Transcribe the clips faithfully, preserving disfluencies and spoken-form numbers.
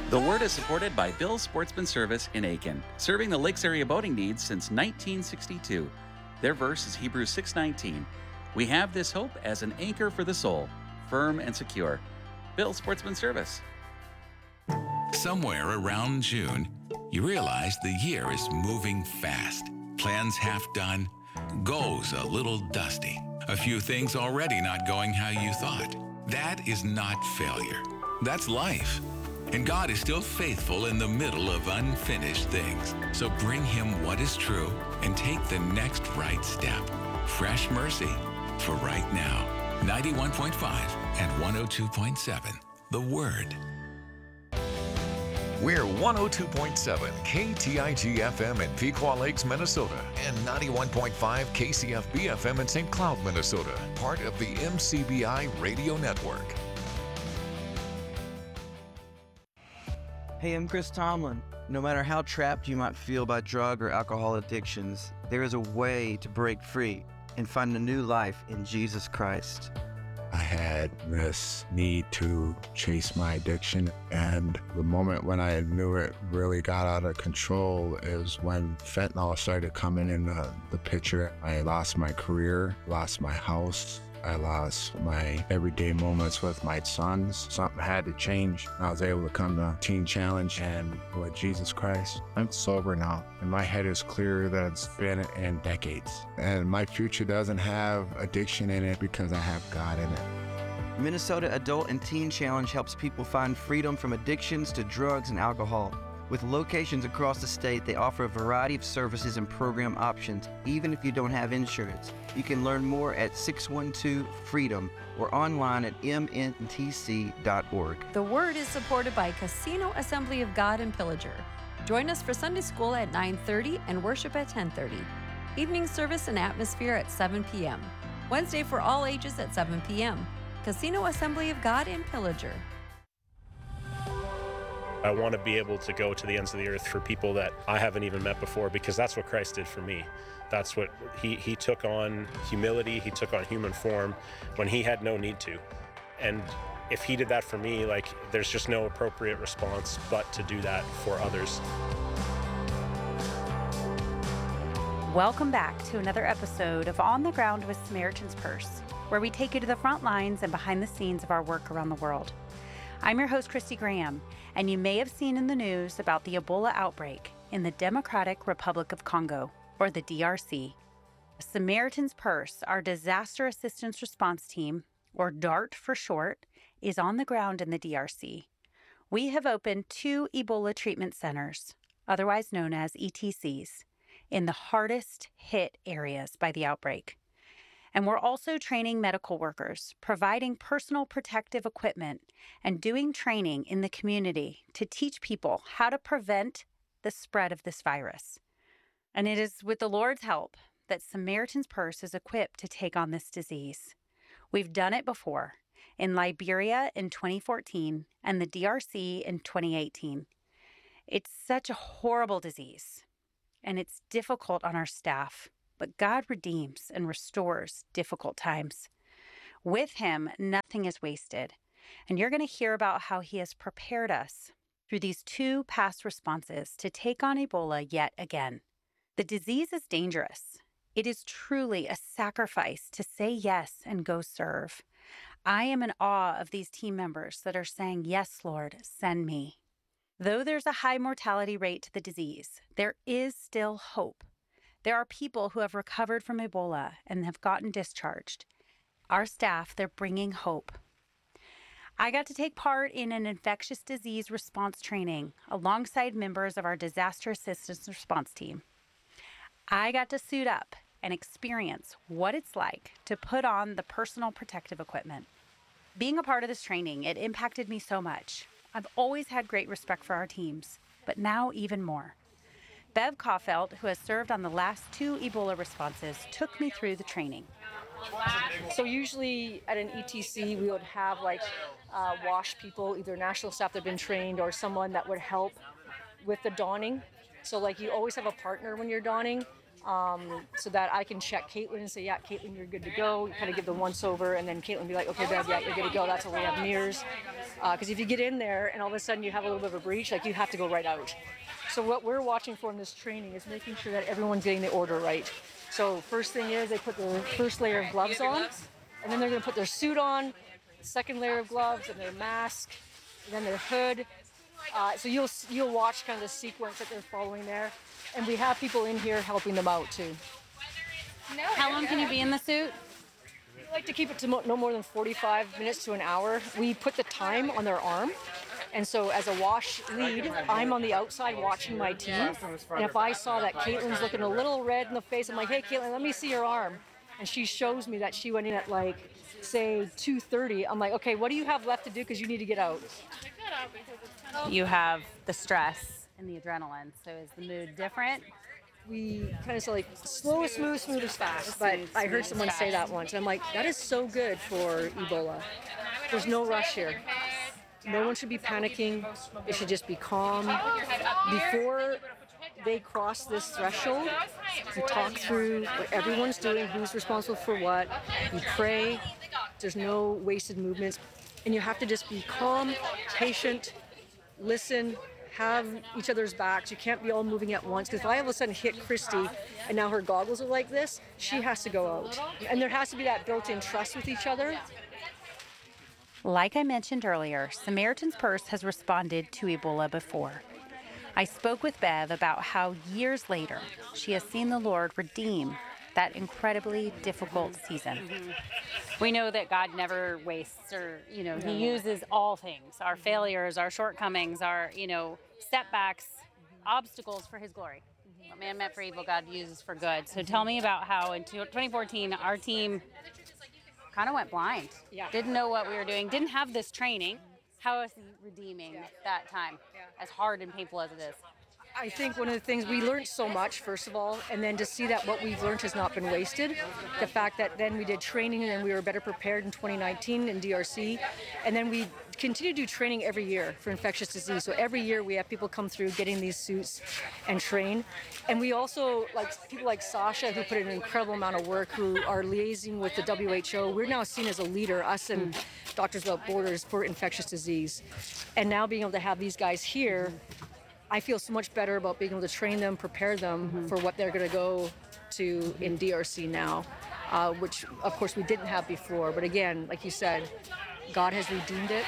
The Word is supported by Bill's Sportsman Service in Aiken, serving the Lakes area boating needs since nineteen sixty-two. Their verse is Hebrews six nineteen. We have this hope as an anchor for the soul, firm and secure. Bill's Sportsman Service. Somewhere around June, you realize the year is moving fast. Plans half done, goals a little dusty. A few things already not going how you thought. That is not failure. That's life. And God is still faithful in the middle of unfinished things. So bring Him what is true and take the next right step. Fresh mercy for right now. ninety-one point five and one oh two point seven. The Word. We're one oh two point seven K T I G F M in Pequot Lakes, Minnesota, and ninety-one point five K C F B F M in Saint Cloud, Minnesota, part of the M C B I Radio Network. Hey, I'm Chris Tomlin. No matter how trapped you might feel by drug or alcohol addictions, there is a way to break free and find a new life in Jesus Christ. I had this need to chase my addiction, and the moment when I knew it really got out of control is when fentanyl started coming in the, the picture. I lost my career, lost my house, I lost my everyday moments with my sons. Something had to change. I was able to come to Teen Challenge, and with Jesus Christ, I'm sober now, and my head is clearer than it's been in decades. And my future doesn't have addiction in it because I have God in it. Minnesota Adult and Teen Challenge helps people find freedom from addictions to drugs and alcohol. With locations across the state, they offer a variety of services and program options, even if you don't have insurance. You can learn more at six one two freedom or online at m n t c dot org. The Word is supported by Casino Assembly of God in Pillager. Join us for Sunday school at nine thirty and worship at ten thirty. Evening service and atmosphere at seven p.m. Wednesday for all ages at seven p.m. Casino Assembly of God in Pillager. I want to be able to go to the ends of the earth for people that I haven't even met before, because that's what Christ did for me. That's what he, he took on humility, he took on human form when he had no need to. And if he did that for me, like, there's just no appropriate response but to do that for others. Welcome back to another episode of On the Ground with Samaritan's Purse, where we take you to the front lines and behind the scenes of our work around the world. I'm your host, Christy Graham, and you may have seen in the news about the Ebola outbreak in the Democratic Republic of Congo, or the D R C. Samaritan's Purse, our disaster assistance response team, or DART for short, is on the ground in the D R C. We have opened two Ebola treatment centers, otherwise known as E T Cs, in the hardest hit areas by the outbreak. And we're also training medical workers, providing personal protective equipment, and doing training in the community to teach people how to prevent the spread of this virus. And it is with the Lord's help that Samaritan's Purse is equipped to take on this disease. We've done it before, in Liberia in twenty fourteen and the D R C in twenty eighteen. It's such a horrible disease, and it's difficult on our staff. But God redeems and restores difficult times. With Him, nothing is wasted. And you're going to hear about how He has prepared us through these two past responses to take on Ebola yet again. The disease is dangerous. It is truly a sacrifice to say yes and go serve. I am in awe of these team members that are saying, "Yes, Lord, send me." Though there's a high mortality rate to the disease, there is still hope. There are people who have recovered from Ebola and have gotten discharged. Our staff, they're bringing hope. I got to take part in an infectious disease response training alongside members of our disaster assistance response team. I got to suit up and experience what it's like to put on the personal protective equipment. Being a part of this training, it impacted me so much. I've always had great respect for our teams, but now even more. Bev Caulfield, who has served on the last two Ebola responses, took me through the training. So usually at an E T C, we would have like uh, WASH people, either national staff that have been trained or someone that would help with the donning. So like you always have a partner when you're donning. um, so that I can check Caitlin and say, yeah, Caitlin, you're good to go. You kind of give them once over, and then Caitlin be like, okay, Bev, yeah, you're good to go. That's why we have mirrors. Because uh, if you get in there and all of a sudden you have a little bit of a breach, like you have to go right out. So what we're watching for in this training is making sure that everyone's getting the order right. So first thing is they put their first layer of gloves on, and then they're going to put their suit on, second layer of gloves, and their mask, and then their hood. Uh, so you'll you'll watch kind of the sequence that they're following there. And we have people in here helping them out too. How long can you be in the suit? We like to keep it to mo- no more than forty-five minutes to an hour. We put the time on their arm. And so as a wash lead, I'm on the outside watching my team. And if I saw that Caitlin's looking a little red in the face, I'm like, hey, Caitlin, let me see your arm. And she shows me that she went in at like, say, two thirty. I'm like, okay, what do you have left to do? Because you need to get out. You have the stress and the adrenaline. So is the mood different? We kind of say like slow is smooth, smooth is fast. But I heard someone say that once. And I'm like, that is so good for Ebola. There's no rush here. No one should be panicking. It should just be calm. Before they cross this threshold, you talk through what everyone's doing, who's responsible for what. You pray. There's no wasted movements. And you have to just be calm, patient, listen, have each other's backs. You can't be all moving at once, because if I all of a sudden hit Christy and now her goggles are like this, she has to go out. And there has to be that built-in trust with each other. Like I mentioned earlier, Samaritan's Purse has responded to Ebola before. I spoke with Bev about how years later she has seen the Lord redeem that incredibly difficult season. Mm-hmm. We know that God never wastes, or, you know, He uses all things, our failures, our shortcomings, our, you know, setbacks, obstacles for His glory. What man meant for evil, God uses for good. So tell me about how in twenty fourteen, our team kind of went blind. Yeah. Didn't know what we were doing, didn't have this training. How is He redeeming yeah. that time, yeah. as hard and painful as it is? I think one of the things, we learned so much, first of all, and then to see that what we've learned has not been wasted. The fact that then we did training and we were better prepared in twenty nineteen in D R C, and then we continue to do training every year for infectious disease. So every year we have people come through getting these suits and train. And we also, like people like Sasha, who put in an incredible amount of work, who are liaising with the W H O. We're now seen as a leader, us and Doctors Without Borders, for infectious disease. And now being able to have these guys here, I feel so much better about being able to train them, prepare them mm-hmm. for what they're going to go to in D R C now, uh, which of course we didn't have before. But again, like you said, God has redeemed it.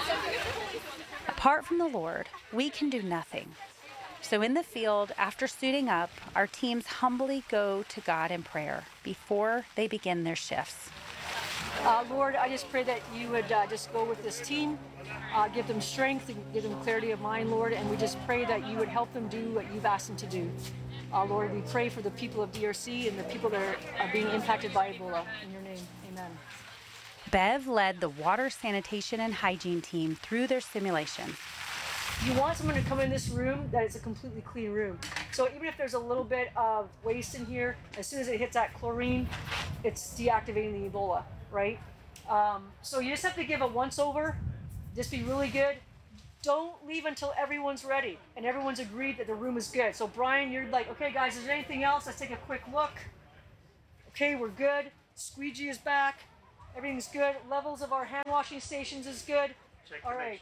Apart from the Lord, we can do nothing. So in the field, after suiting up, our teams humbly go to God in prayer before they begin their shifts. Uh, Lord, I just pray that you would uh, just go with this team, uh, give them strength, and give them clarity of mind, Lord, and we just pray that you would help them do what you've asked them to do. Uh, Lord, we pray for the people of D R C and the people that are, are being impacted by Ebola. In your name, amen. Bev led the water, sanitation, and hygiene team through their simulation. You want someone to come in this room that it's a completely clean room. So even if there's a little bit of waste in here, as soon as it hits that chlorine, it's deactivating the Ebola, right? Um, so you just have to give a once over, just be really good. Don't leave until everyone's ready and everyone's agreed that the room is good. So Brian, you're like, okay guys, is there anything else? Let's take a quick look. Okay, we're good. Squeegee is back. Everything's good. Levels of our hand washing stations is good. All right.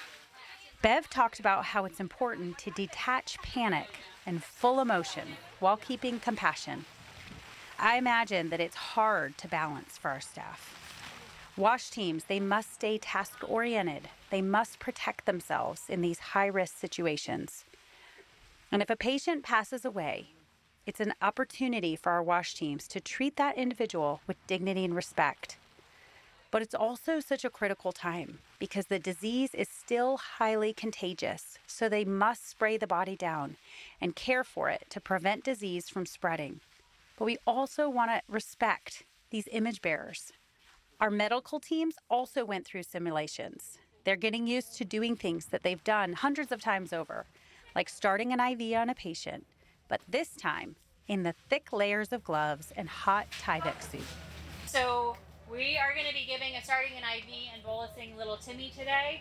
Bev talked about how it's important to detach panic and full emotion while keeping compassion. I imagine that it's hard to balance for our staff. WASH teams, they must stay task-oriented. They must protect themselves in these high-risk situations. And if a patient passes away, it's an opportunity for our WASH teams to treat that individual with dignity and respect. But it's also such a critical time because the disease is still highly contagious, so they must spray the body down and care for it to prevent disease from spreading. But we also want to respect these image bearers. Our medical teams also went through simulations. They're getting used to doing things that they've done hundreds of times over, like starting an I V on a patient, but this time in the thick layers of gloves and hot Tyvek suit. So we are going to be giving a starting an I V and bolusing little Timmy today.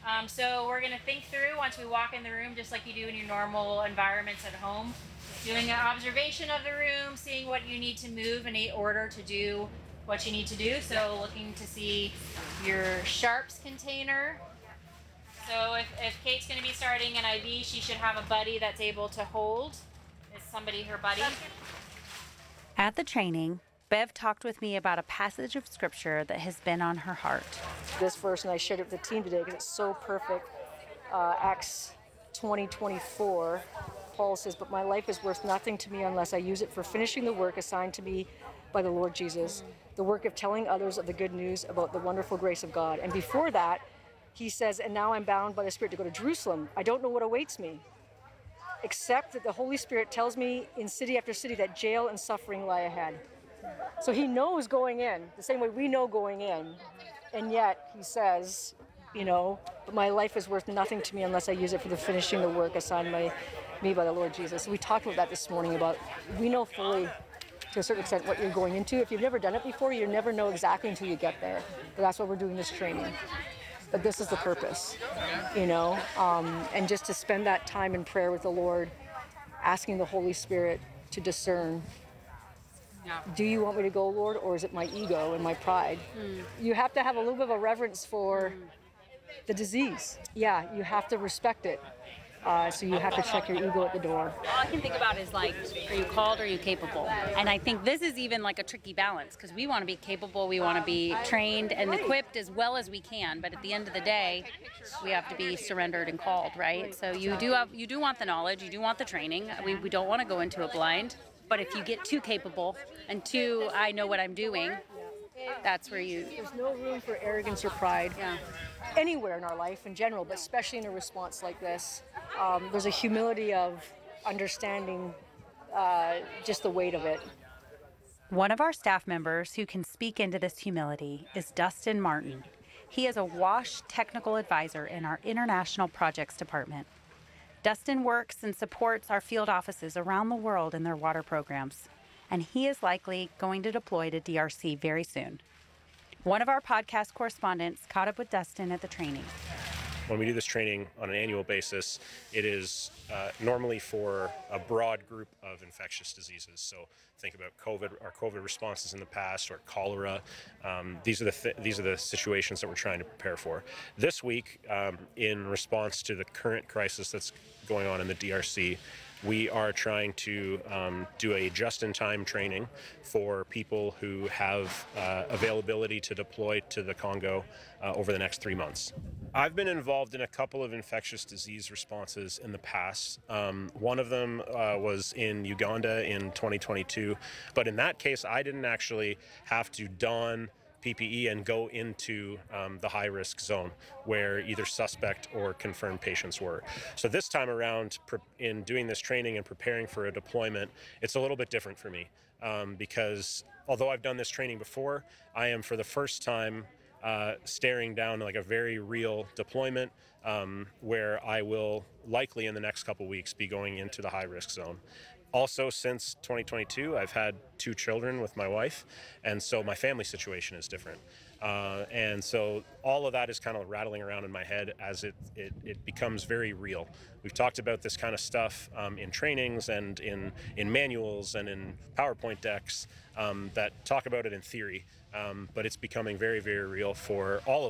Um, so we're going to think through once we walk in the room, just like you do in your normal environments at home. Doing an observation of the room, seeing what you need to move in order to do what you need to do. So looking to see your sharps container. So if, if Kate's going to be starting an I V, she should have a buddy that's able to hold. Is somebody her buddy? At the training, Bev talked with me about a passage of scripture that has been on her heart. This verse, and I shared it with the team today because it's so perfect. Uh, Acts twenty twenty-four, Paul says, "But my life is worth nothing to me unless I use it for finishing the work assigned to me by the Lord Jesus, the work of telling others of the good news about the wonderful grace of God." And before that, he says, "And now I'm bound by the Spirit to go to Jerusalem. I don't know what awaits me, except that the Holy Spirit tells me in city after city that jail and suffering lie ahead." So he knows going in, the same way we know going in, and yet he says, you know, "But my life is worth nothing to me unless I use it for the finishing the work assigned by me by the Lord Jesus." So we talked about that this morning, about we know fully, to a certain extent, what you're going into. If you've never done it before, you never know exactly until you get there. But that's why we're doing this training. But this is the purpose, you know, um, and just to spend that time in prayer with the Lord, asking the Holy Spirit to discern, do you want me to go, Lord, or is it my ego and my pride? Mm. You have to have a little bit of a reverence for mm. the disease. Yeah, you have to respect it. Uh, so you have to check your ego at the door. All I can think about is like, are you called or are you capable? And I think this is even like a tricky balance, because we want to be capable, we want to be trained and equipped as well as we can, but at the end of the day, we have to be surrendered and called, right? So you do have, you do want the knowledge, you do want the training. We, we don't want to go into it blind, but if you get too capable and too, I know what I'm doing, that's where you... There's no room for arrogance or pride. Yeah. Anywhere in our life in general, but especially in a response like this. Um, there's a humility of understanding uh, just the weight of it. One of our staff members who can speak into this humility is Dustin Martin. He is a WASH technical advisor in our International Projects Department. Dustin works and supports our field offices around the world in their water programs, and he is likely going to deploy to D R C very soon. One of our podcast correspondents caught up with Dustin at the training. When we do this training on an annual basis, it is uh, normally for a broad group of infectious diseases. So think about COVID, our COVID responses in the past, or cholera. Um, these are the th- these are the situations that we're trying to prepare for. This week, um, in response to the current crisis that's going on in the D R C, we are trying to um, do a just-in-time training for people who have uh, availability to deploy to the Congo uh, over the next three months. I've been involved in a couple of infectious disease responses in the past. Um, one of them uh, was in Uganda in twenty twenty-two, but in that case, I didn't actually have to don P P E and go into um, the high-risk zone where either suspect or confirmed patients were. So this time around, in doing this training and preparing for a deployment, it's a little bit different for me um, because although I've done this training before, I am for the first time uh, staring down like a very real deployment um, where I will likely in the next couple weeks be going into the high-risk zone. Also, since twenty twenty-two, I've had two children with my wife, and so my family situation is different. Uh, and so all of that is kind of rattling around in my head as it, it, it becomes very real. We've talked about this kind of stuff um, in trainings and in, in manuals and in PowerPoint decks um, that talk about it in theory, um, but it's becoming very, very real for all of